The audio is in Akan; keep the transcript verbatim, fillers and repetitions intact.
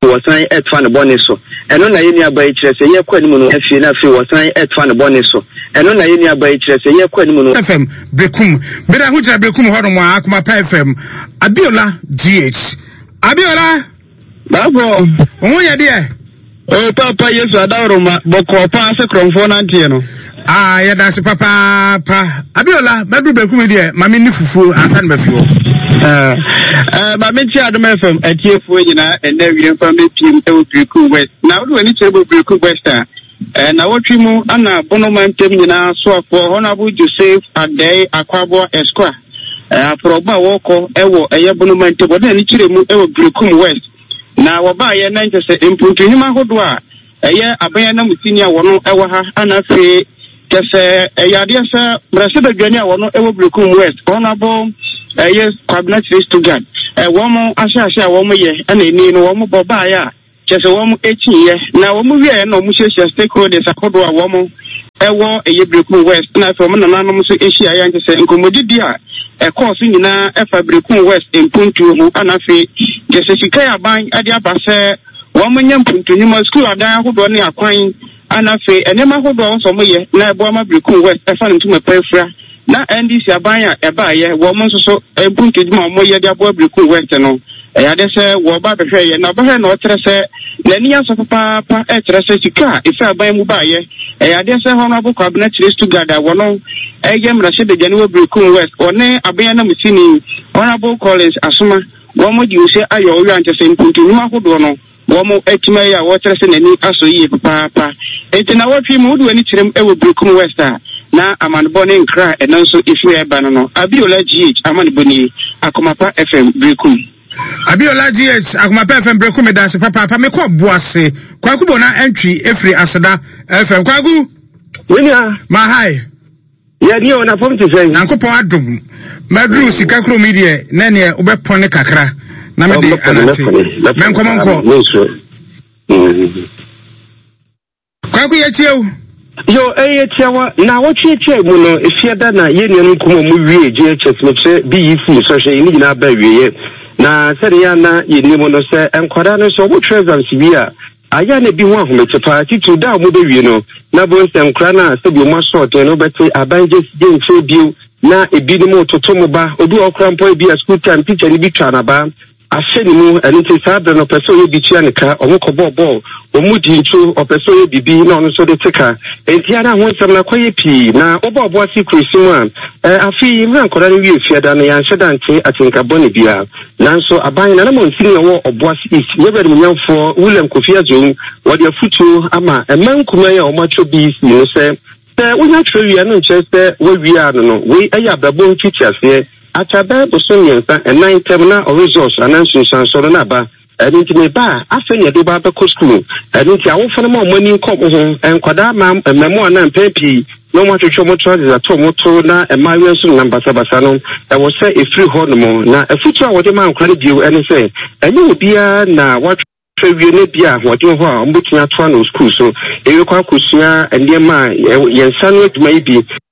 wasan etfa ne bone so eno na ye nua ba yi kire se ye kwa nimu no afie na afie wasan etfa ne bone so eno na ye nua ba yi kire se ye kwa nimu no F M Brekum bera hu jira Brekum ho no mo akoma pa F M Abiola G H Abiola babo won ye de oh papa Yesu adawroma boko pa se kromfo na ntie no ah ya da se papa pa Abiola madu Brekum de mame ni fufu asan mafi wo eh eh mame ti adom F M atiefu nyina ena wie mfa me piem e wo Brekum West na wo ani chebo Brekum West eh na wotwi mu ana bono mantem nyina so afo honorable Joseph Adey Akwabo Esquire eh afroba woko ewo eye bono mantem bodo ani kire mu ewo Brekum West na woba ye na nche se impuntu hima hodo a eye aban na mutini a wono ewo ha ana fe kese eyade se brase badwani a wono ewo Brekum West honorable eye cabinet Stuttgart eh womo ahahia womo ye ana eni no womo boba ya kese womo echiye na womo wie na omo hyehyɛ stakeholders akodo a womo ewo eye Brekum West na fe womo nananom so ehia ya nche se nkomodidi a e course nyina efa Brekum West impuntu ho ana fe kese sika ya ban ade abase womo nya mpuntu nyima school adan akodo ne akwan ana fe enema akodo so mo ye na ebo ama Brekum West efa ntuma pafra na N D C abanya eba ye womo nso so impuntu djuma mo ye de abo Brekum West no eyade se wo ba behwe ye na behwe na o tere se nani aso papa pa e tere se sika ife aban mu ba ye eyade se honorable cabinet Stuttgart wono eye mrashe de jani wo Brekum West one aban na mutini honorable Collins Asoma womo di use ayo owi ante se impuntu nyuma hodo no womo etima ya wo tere se nani aso yi papa pa enti na watwi mu do ani tirem e wo Brekum West a na amanbone nkra enanso ifu eba no no Abiola G H amanbone akomapa F M Brekum Abiola G H akomapa F M Brekum da se papa papa me ko boase kwaku bona entry efri aseda F M kwaku wenia ma hai ya ni ona fom te sen nankopon adom madru sika kro media na ne obepone kakra na me de anati men komonko kwaku ye chiew yo eye tiawa na wotwe twe mu no efiada na ye nuanu nkomo mu wie G H S me che bi yifu so hwe ni nyina ba wie na sere ya na ye ni mu no se enkwada no so wo treasure bi a aya na bi ho ahometepa titu da mu be wie no na bo se nkra na se bi mo short no beti abanje je nche biu na ebi ni mo toto mo ba odu okra mpo bi a school time teacher ni bi twa na ba aseni mu eni te sabe no person ye bi tua nika omo ball ball omu di ncho o person ye bibi na ono so de tika enti ara ho nsem na kwaye pi na obo obo asi kristu a eh afi mra nkora ni wi efiada no ya nheda nte atinka bone bia nanso aban na na mo nsini wo obo asi is ye bere munyamfo William Kofi Adjom wo de afutu ama eman kuma ya omo atwo bi no se se wonya twa wi no nche se wo wi ano no we eya brabo ntiti ase atabe boso nyensa enan terminal resource anansu sansoro na ba enti me ba afenya de ba ba ko school enti awofo na mo mani nkom ho enkwada ma memo na mpepi no mo twetwe mo twa de ato mo to na emawe nso na mbasa basa no e wo se e free ho no mo na afutu a wo de ma nkwade bio ene se enye obia na wa trewie ne bia hoden ho a mbutia to na school so e we kwa kusua ende ma yensa no adwuma ibi